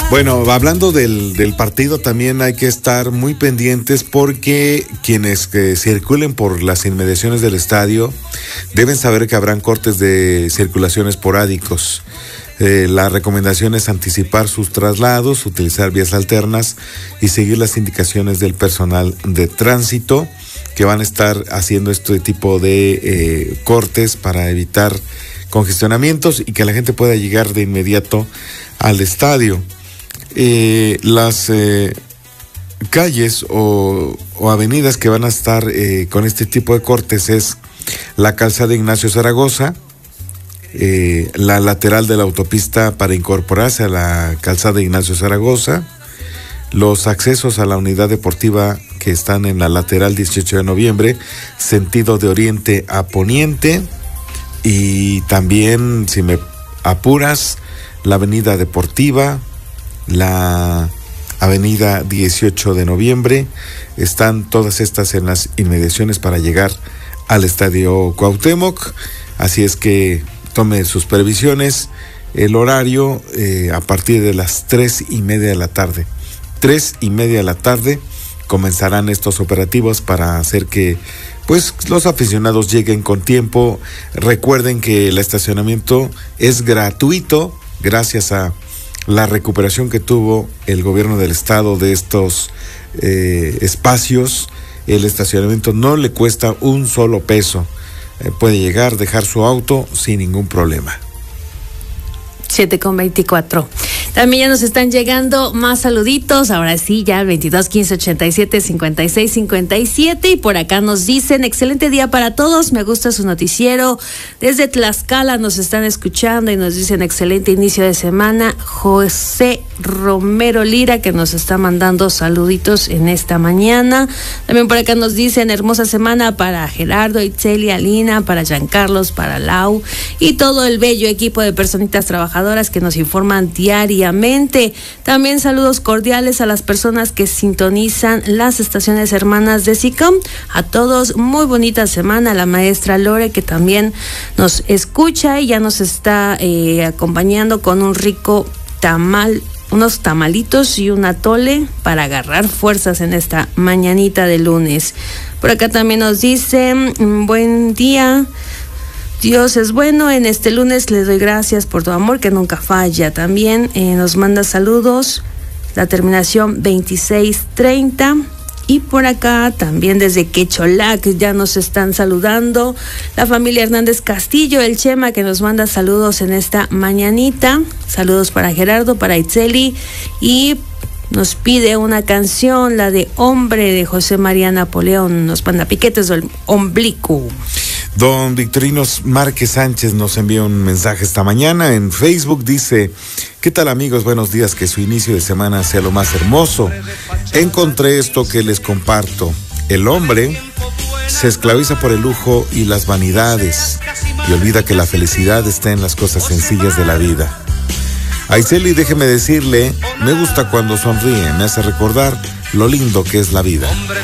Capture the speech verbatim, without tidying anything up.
Bueno, hablando del, del partido, también hay que estar muy pendientes porque quienes que circulen por las inmediaciones del estadio deben saber que habrán cortes de circulación esporádicos. Eh, la recomendación es anticipar sus traslados, utilizar vías alternas y seguir las indicaciones del personal de tránsito que van a estar haciendo este tipo de eh, cortes para evitar congestionamientos y que la gente pueda llegar de inmediato al estadio. Eh, las eh, calles o, o avenidas que van a estar eh, con este tipo de cortes es la calzada Ignacio Zaragoza, eh, la lateral de la autopista para incorporarse a la calzada Ignacio Zaragoza, los accesos a la unidad deportiva que están en la lateral dieciocho de noviembre, sentido de oriente a poniente, y también, si me apuras, la avenida deportiva, la avenida dieciocho de noviembre, están todas estas en las inmediaciones para llegar al estadio Cuauhtémoc, así es que tome sus previsiones. El horario eh, a partir de las tres y media de la tarde, tres y media de la tarde comenzarán estos operativos para hacer que pues los aficionados lleguen con tiempo. Recuerden que el estacionamiento es gratuito gracias a la recuperación que tuvo el gobierno del estado de estos eh, espacios. El estacionamiento no le cuesta un solo peso. Eh, puede llegar, dejar su auto sin ningún problema. siete con veinticuatro. También ya nos están llegando más saluditos. Ahora sí, ya veintidós quince ochenta y siete cincuenta y seis cincuenta y siete. Y por acá nos dicen: excelente día para todos. Me gusta su noticiero. Desde Tlaxcala nos están escuchando y nos dicen excelente inicio de semana. José Romero Lira, que nos está mandando saluditos en esta mañana. También por acá nos dicen: hermosa semana para Gerardo, Itzel, Alina, para Giancarlos, para Lau y todo el bello equipo de personitas trabajadoras que nos informan diariamente. También saludos cordiales a las personas que sintonizan las estaciones hermanas de SICOM. A todos, muy bonita semana. La maestra Lore, que también nos escucha y ya nos está eh, acompañando con un rico tamal, unos tamalitos y un atole para agarrar fuerzas en esta mañanita de lunes. Por acá también nos dicen: buen día. Dios es bueno, en este lunes le doy gracias por tu amor que nunca falla. También eh, nos manda saludos la terminación veintiséis treinta. Y por acá también desde Quecholac ya nos están saludando la familia Hernández Castillo, el Chema, que nos manda saludos en esta mañanita. Saludos para Gerardo, para Itzeli, y nos pide una canción, la de Hombre, de José María Napoleón. Nos manda piquetes del ombligo. Don Victorino Márquez Sánchez nos envía un mensaje esta mañana en Facebook. Dice: ¿qué tal, amigos? Buenos días, que su inicio de semana sea lo más hermoso. Encontré esto que les comparto. El hombre se esclaviza por el lujo y las vanidades y olvida que la felicidad está en las cosas sencillas de la vida. Aiseli, déjeme decirle, me gusta cuando sonríe, me hace recordar lo lindo que es la vida.